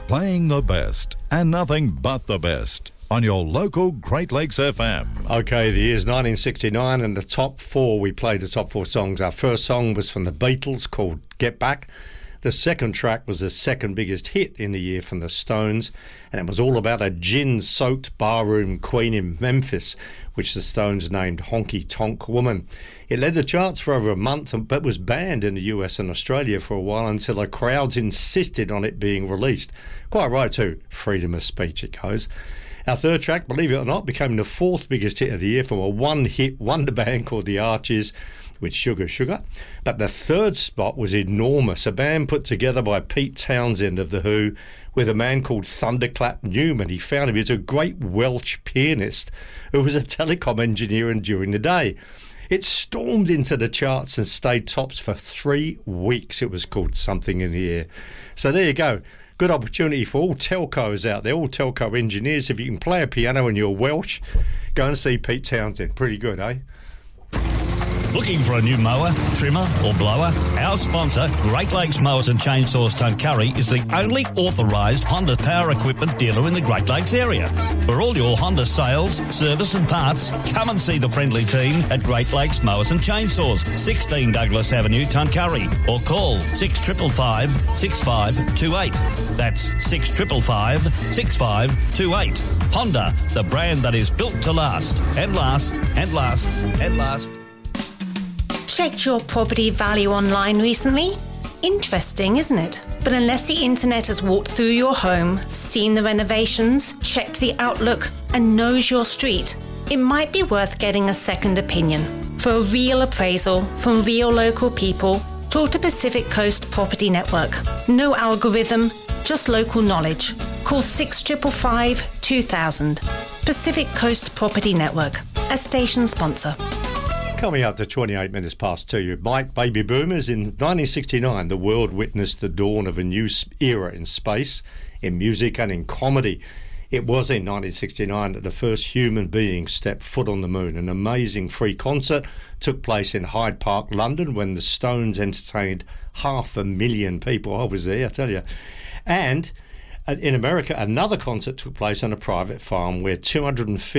Playing the best and nothing but the best on your local Great Lakes FM. Okay, the year's 1969 and the top four, we played the top four songs. Our first song was from the Beatles called Get Back. The second track was the second biggest hit in the year from the Stones, and it was all about a gin-soaked barroom queen in Memphis, which the Stones named Honky Tonk Woman. It led the charts for over a month, but was banned in the US and Australia for a while until the crowds insisted on it being released. Quite right too, freedom of speech it goes. Our third track, believe it or not, became the fourth biggest hit of the year from a one-hit wonder band called The Archies with Sugar Sugar. But the third spot was enormous, a band put together by Pete Townsend of The Who with a man called Thunderclap Newman. He found him as a great Welsh pianist who was a telecom engineer during the day. It stormed into the charts and stayed tops for 3 weeks. It was called Something in the Air. So there you go. Good opportunity for all telcos out there, all telco engineers. If you can play a piano and you're Welsh, go and see Pete Townsend. Pretty good, eh? Looking for a new mower, trimmer or blower? Our sponsor, Great Lakes Mowers and Chainsaws Tuncurry, is the only authorised Honda power equipment dealer in the Great Lakes area. For all your Honda sales, service and parts, come and see the friendly team at Great Lakes Mowers and Chainsaws, 16 Douglas Avenue, Tuncurry, or call 6555 6528. That's 6555 6528. Honda, the brand that is built to last and last and last and last. Checked your property value online recently? Interesting, isn't it? But unless the internet has walked through your home, seen the renovations, checked the outlook, and knows your street, it might be worth getting a second opinion. For a real appraisal from real local people, talk to Pacific Coast Property Network. No algorithm, just local knowledge. Call 6555 2000. Pacific Coast Property Network, a station sponsor. Coming up to 28 minutes past 2, Mike, baby boomers. In 1969, the world witnessed the dawn of a new era in space, in music and in comedy. It was in 1969 that the first human being stepped foot on the moon. An amazing free concert took place in Hyde Park, London, when the Stones entertained 500,000 people. I was there, I tell you. And in America, another concert took place on a private farm where 250